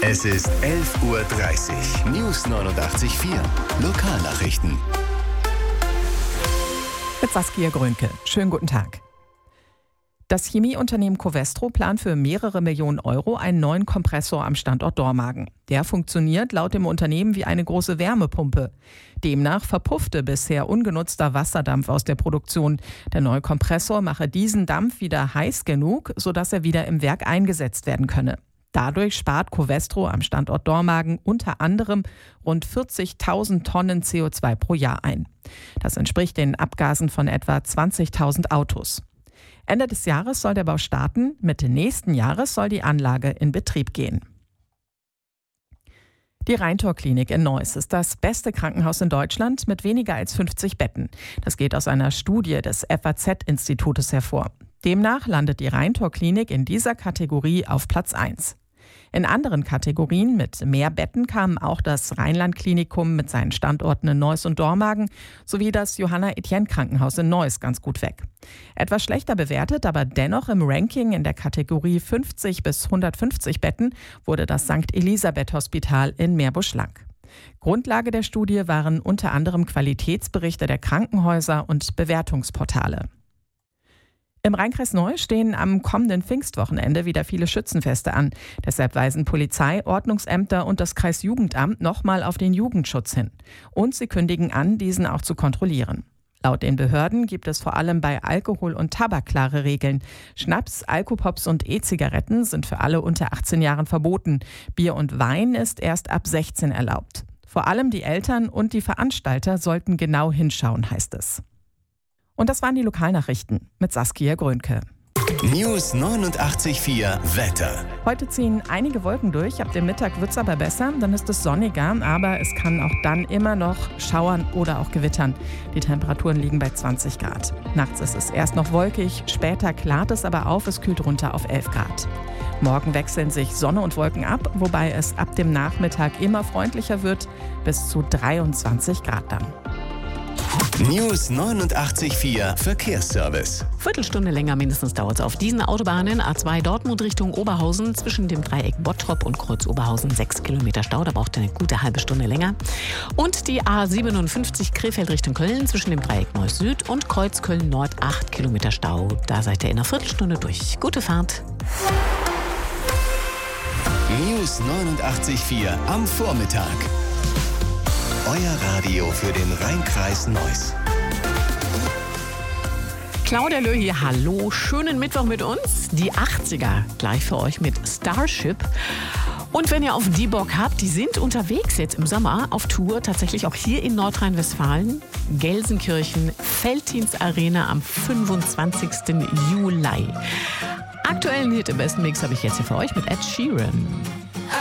Es ist 11:30 Uhr. News 89.4. Lokalnachrichten. Mit Saskia Grönke. Schönen guten Tag. Das Chemieunternehmen Covestro plant für mehrere Millionen Euro einen neuen Kompressor am Standort Dormagen. Der funktioniert laut dem Unternehmen wie eine große Wärmepumpe. Demnach verpuffte bisher ungenutzter Wasserdampf aus der Produktion. Der neue Kompressor mache diesen Dampf wieder heiß genug, sodass er wieder im Werk eingesetzt werden könne. Dadurch spart Covestro am Standort Dormagen unter anderem rund 40.000 Tonnen CO2 pro Jahr ein. Das entspricht den Abgasen von etwa 20.000 Autos. Ende des Jahres soll der Bau starten, Mitte nächsten Jahres soll die Anlage in Betrieb gehen. Die Rheintor-Klinik in Neuss ist das beste Krankenhaus in Deutschland mit weniger als 50 Betten. Das geht aus einer Studie des FAZ-Institutes hervor. Demnach landet die Rheintor-Klinik in dieser Kategorie auf Platz 1. In anderen Kategorien mit mehr Betten kamen auch das Rheinland-Klinikum mit seinen Standorten in Neuss und Dormagen sowie das Johanna-Etienne-Krankenhaus in Neuss ganz gut weg. Etwas schlechter bewertet, aber dennoch im Ranking in der Kategorie 50 bis 150 Betten wurde das St. Elisabeth-Hospital in Meerbusch-Lang. Grundlage der Studie waren unter anderem Qualitätsberichte der Krankenhäuser und Bewertungsportale. Im Rheinkreis Neuss stehen am kommenden Pfingstwochenende wieder viele Schützenfeste an. Deshalb weisen Polizei, Ordnungsämter und das Kreisjugendamt nochmal auf den Jugendschutz hin. Und sie kündigen an, diesen auch zu kontrollieren. Laut den Behörden gibt es vor allem bei Alkohol und Tabak klare Regeln. Schnaps, Alkopops und E-Zigaretten sind für alle unter 18 Jahren verboten. Bier und Wein ist erst ab 16 erlaubt. Vor allem die Eltern und die Veranstalter sollten genau hinschauen, heißt es. Und das waren die Lokalnachrichten mit Saskia Grönke. News 89.4 Wetter. Heute ziehen einige Wolken durch, ab dem Mittag wird es aber besser, dann ist es sonniger, aber es kann auch dann immer noch schauern oder auch gewittern. Die Temperaturen liegen bei 20 Grad. Nachts ist es erst noch wolkig, später klart es aber auf, es kühlt runter auf 11 Grad. Morgen wechseln sich Sonne und Wolken ab, wobei es ab dem Nachmittag immer freundlicher wird, bis zu 23 Grad dann. News 89.4 Verkehrsservice. Viertelstunde länger mindestens dauert es auf diesen Autobahnen. A2 Dortmund Richtung Oberhausen zwischen dem Dreieck Bottrop und Kreuz Oberhausen 6 Kilometer Stau. Da braucht ihr eine gute halbe Stunde länger. Und die A57 Krefeld Richtung Köln zwischen dem Dreieck Neuss Süd und Kreuz Köln Nord 8 Kilometer Stau. Da seid ihr in einer Viertelstunde durch. Gute Fahrt. News 89.4 am Vormittag. Euer Radio für den Rheinkreis Neuss. Claudia Löh hier, hallo, schönen Mittwoch mit uns. Die 80er gleich für euch mit Starship. Und wenn ihr auf die Bock habt, die sind unterwegs jetzt im Sommer auf Tour, tatsächlich auch hier in Nordrhein-Westfalen. Gelsenkirchen, Veltins Arena am 25. Juli. Aktuellen Hit im besten Mix habe ich jetzt hier für euch mit Ed Sheeran.